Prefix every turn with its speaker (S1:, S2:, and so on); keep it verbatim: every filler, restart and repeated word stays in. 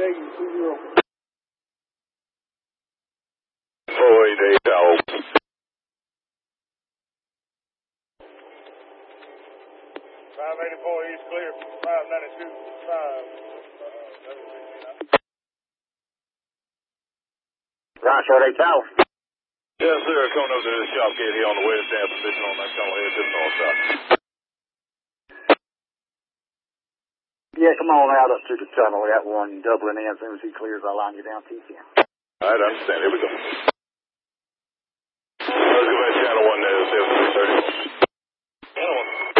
S1: Vegas, two zero.
S2: four eight eight Tower.
S3: five eighty-four East clear, five ninety-two, five.
S4: Roger, eight Tower.
S2: Yes, sir. Coming up to the shop gate here on the way to stand position on that tunnel here to the north side.
S4: Yeah, come on out up to the tunnel. We got one doubling in. As soon as he clears, I'll line you down T ten.
S2: All right, I understand. Here we go. Let's go back to channel one there. Channel one.